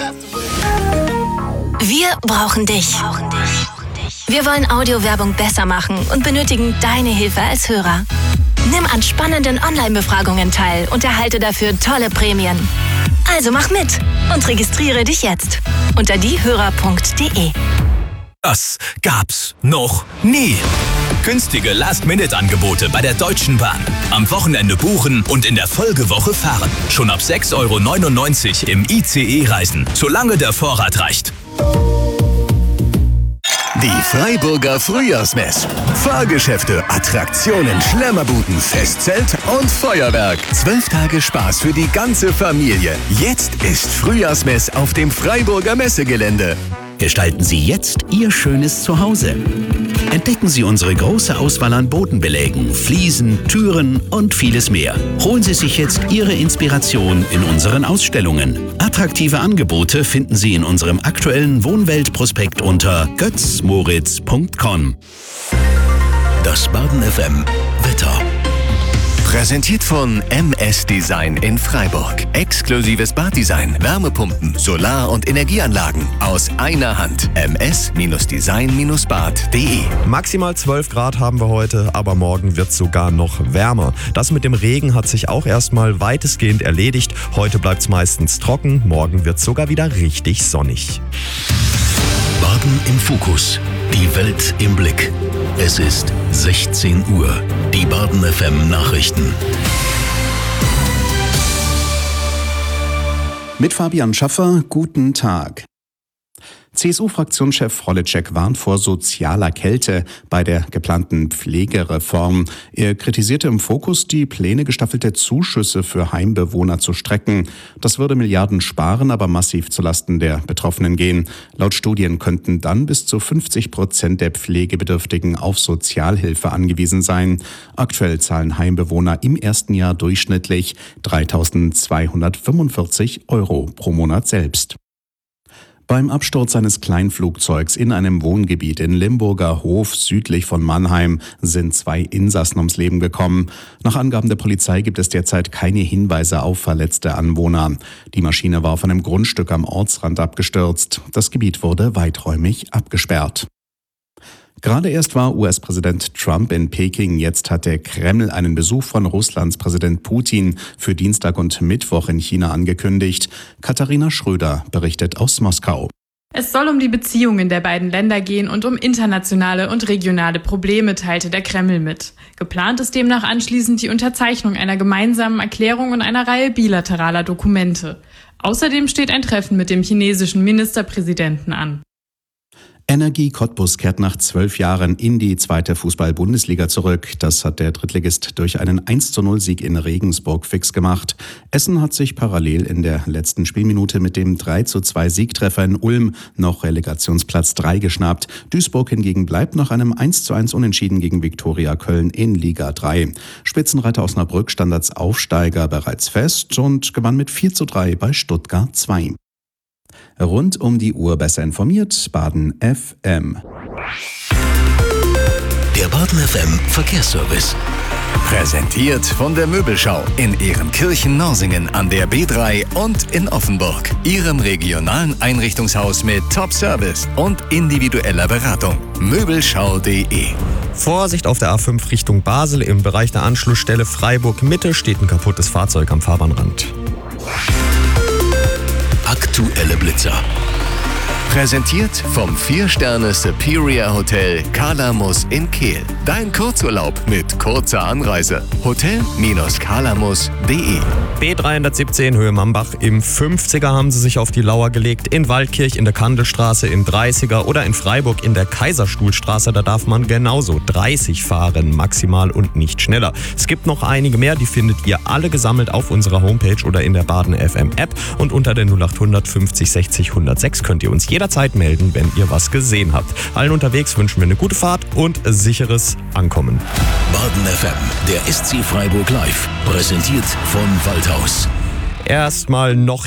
Wir brauchen dich. Wir wollen Audiowerbung besser machen und benötigen deine Hilfe als Hörer. Nimm an spannenden Online-Befragungen teil und erhalte dafür tolle Prämien. Also mach mit und registriere dich jetzt unter diehörer.de. Das gab's noch nie. Günstige Last-Minute-Angebote bei der Deutschen Bahn. Am Wochenende buchen und in der Folgewoche fahren. Schon ab 6,99 € im ICE reisen, solange der Vorrat reicht. Die Freiburger Frühjahrsmess. Fahrgeschäfte, Attraktionen, Schlemmerbuden, Festzelt und Feuerwerk. 12 Tage Spaß für die ganze Familie. Jetzt ist Frühjahrsmess auf dem Freiburger Messegelände. Gestalten Sie jetzt Ihr schönes Zuhause. Entdecken Sie unsere große Auswahl an Bodenbelägen, Fliesen, Türen und vieles mehr. Holen Sie sich jetzt Ihre Inspiration in unseren Ausstellungen. Attraktive Angebote finden Sie in unserem aktuellen Wohnwelt-Prospekt unter götzmoritz.com. Das Baden FM Wetter. Präsentiert von MS Design in Freiburg. Exklusives Baddesign, Wärmepumpen, Solar- und Energieanlagen aus einer Hand. ms-design-bad.de. Maximal 12 Grad haben wir heute, aber morgen wird es sogar noch wärmer. Das mit dem Regen hat sich auch erstmal weitestgehend erledigt. Heute bleibt es meistens trocken, morgen wird es sogar wieder richtig sonnig. Baden im Fokus. Die Welt im Blick. Es ist 16 Uhr. Die Baden FM Nachrichten. Mit Fabian Schaffer, guten Tag. CSU-Fraktionschef Holitschek warnt vor sozialer Kälte bei der geplanten Pflegereform. Er kritisierte im Fokus, die Pläne, gestaffelte Zuschüsse für Heimbewohner zu strecken. Das würde Milliarden sparen, aber massiv zulasten der Betroffenen gehen. Laut Studien könnten dann bis zu 50% der Pflegebedürftigen auf Sozialhilfe angewiesen sein. Aktuell zahlen Heimbewohner im ersten Jahr durchschnittlich 3.245 € pro Monat selbst. Beim Absturz eines Kleinflugzeugs in einem Wohngebiet in Limburger Hof südlich von Mannheim sind 2 Insassen ums Leben gekommen. Nach Angaben der Polizei gibt es derzeit keine Hinweise auf verletzte Anwohner. Die Maschine war auf einem Grundstück am Ortsrand abgestürzt. Das Gebiet wurde weiträumig abgesperrt. Gerade erst war US-Präsident Trump in Peking. Jetzt hat der Kreml einen Besuch von Russlands Präsident Putin für Dienstag und Mittwoch in China angekündigt. Katharina Schröder berichtet aus Moskau. Es soll um die Beziehungen der beiden Länder gehen und um internationale und regionale Probleme, teilte der Kreml mit. Geplant ist demnach anschließend die Unterzeichnung einer gemeinsamen Erklärung und einer Reihe bilateraler Dokumente. Außerdem steht ein Treffen mit dem chinesischen Ministerpräsidenten an. Energie Cottbus kehrt nach 12 Jahren in die 2. Fußball-Bundesliga zurück. Das hat der Drittligist durch einen 1:0-Sieg in Regensburg fix gemacht. Essen hat sich parallel in der letzten Spielminute mit dem 3:2-Siegtreffer in Ulm noch Relegationsplatz 3 geschnappt. Duisburg hingegen bleibt nach einem 1:1 Unentschieden gegen Viktoria Köln in Liga 3. Spitzenreiter Osnabrück stand als Aufsteiger bereits fest und gewann mit 4:3 bei Stuttgart 2. Rund um die Uhr besser informiert, Baden FM. Der Baden FM Verkehrsservice. Präsentiert von der Möbelschau in Ehrenkirchen-Norsingen an der B3 und in Offenburg. Ihrem regionalen Einrichtungshaus mit Top-Service und individueller Beratung. Möbelschau.de. Vorsicht auf der A5 Richtung Basel. Im Bereich der Anschlussstelle Freiburg-Mitte steht ein kaputtes Fahrzeug am Fahrbahnrand. Aktuelle Blitzer. Präsentiert vom 4-Sterne Superior Hotel Kalamus in Kehl. Dein Kurzurlaub mit kurzer Anreise. Hotel-kalamus.de. B317 Höhe Mambach. Im 50er haben sie sich auf die Lauer gelegt. In Waldkirch in der Kandelstraße im 30er oder in Freiburg in der Kaiserstuhlstraße. Da darf man genauso 30 fahren, maximal und nicht schneller. Es gibt noch einige mehr, die findet ihr alle gesammelt auf unserer Homepage oder in der Baden FM App. Und unter der 0800 50 60 106 könnt ihr uns jederzeit melden, wenn ihr was gesehen habt. Allen unterwegs wünschen wir eine gute Fahrt und sicheres Ankommen. Baden FM, der SC Freiburg Live, präsentiert von Waldhaus. Erstmal noch